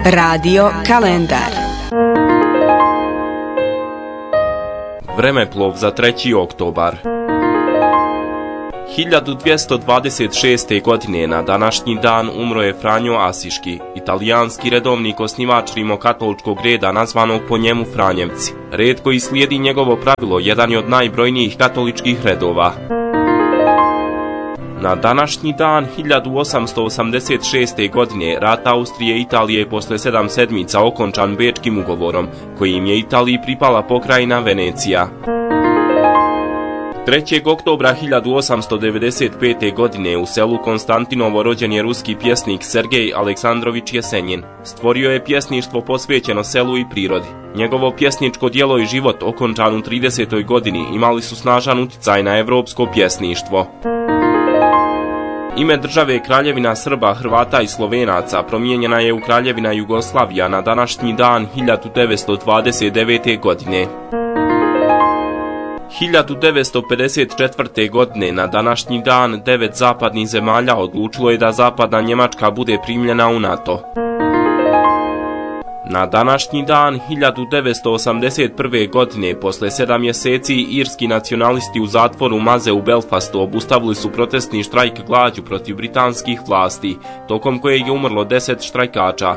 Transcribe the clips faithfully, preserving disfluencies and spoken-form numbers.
Radio kalendar. Vremeplov za treći oktobar. hiljadu dvjesto dvadeset šeste. godine na današnji dan umro je Franjo Asiški, italijanski redovnik, osnivač rimokatoličkog reda nazvanog po njemu Franjevci. Red koji slijedi njegovo pravilo jedan je od najbrojnijih katoličkih redova. Na današnji dan hiljadu osamsto osamdeset šeste. godine rat Austrije i Italije posle sedam sedmica okončan Bečkim ugovorom, kojim je Italiji pripala pokrajina Venecija. trećeg oktobra hiljadu osamsto devedeset pete. godine u selu Konstantinovo rođen je ruski pjesnik Sergej Aleksandrović Jesenjin. Stvorio je pjesništvo posvećeno selu i prirodi. Njegovo pjesničko djelo i život okončan u tridesetoj. godini imali su snažan utjecaj na evropsko pjesništvo. Ime države Kraljevina Srba, Hrvata i Slovenaca promijenjena je u Kraljevina Jugoslavija na današnji dan hiljadu devetsto dvadeset devete. godine. hiljadu devetsto pedeset četvrte. godine na današnji dan devet zapadnih zemalja odlučilo je da zapadna Njemačka bude primljena u NATO. Na današnji dan hiljadu devetsto osamdeset prve. godine, posle sedam mjeseci, irski nacionalisti u zatvoru Maze u Belfastu obustavili su protestni štrajk glađu protiv britanskih vlasti, tokom kojeg je umrlo deset štrajkača.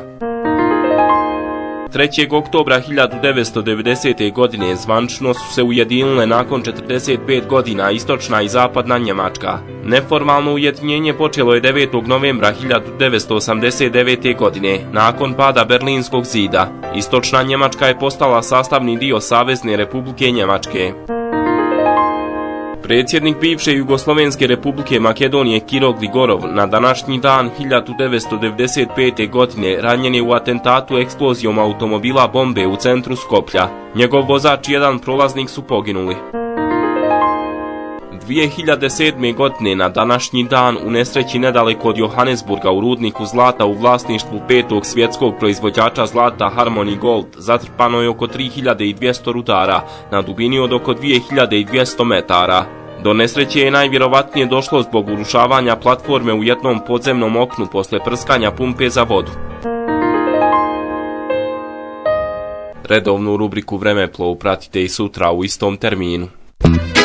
trećeg oktobra hiljadu devetsto devedesete. godine zvančno su se ujedinile nakon četrdeset pet godina istočna i zapadna Njemačka. Neformalno ujedinjenje počelo je devetog novembra hiljadu devetsto osamdeset devete. godine, nakon pada Berlinskog zida. Istočna Njemačka je postala sastavni dio Savezne Republike Njemačke. Predsjednik bivše Jugoslovenske republike Makedonije Kiro Gligorov na današnji dan hiljadu devetsto devedeset pete. godine ranjen je u atentatu eksplozijom automobila bombe u centru Skoplja. Njegov vozač i jedan prolaznik su poginuli. dvije hiljade sedme. godine na današnji dan u nesreći nedaleko od Johannesburga u rudniku zlata u vlasništvu petog svjetskog proizvođača zlata Harmony Gold zatrpano je oko tri hiljade dvjesto rudara na dubini od oko dvije hiljade dvjesto metara. Do nesreće je najvjerovatnije došlo zbog urušavanja platforme u jednom podzemnom oknu posle prskanja pumpe za vodu. Redovnu rubriku Vremeplov pratite i sutra u istom terminu.